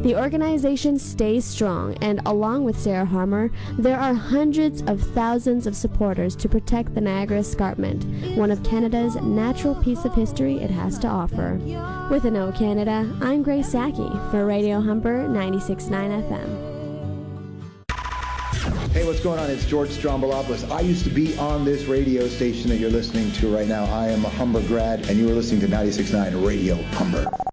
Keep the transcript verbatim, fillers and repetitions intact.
The organization stays strong, and along with Sarah Harmer, there are hundreds of thousands of supporters to protect the Niagara Escarpment, one of Canada's natural piece of history it has to offer. With an O Canada, I'm Grace Saki for Radio Humber ninety-six point nine F M. Hey, what's going on? It's George Strombolopoulos. I used to be on this radio station that you're listening to right now. I am a Humber grad, and you are listening to ninety-six point nine Radio Humber.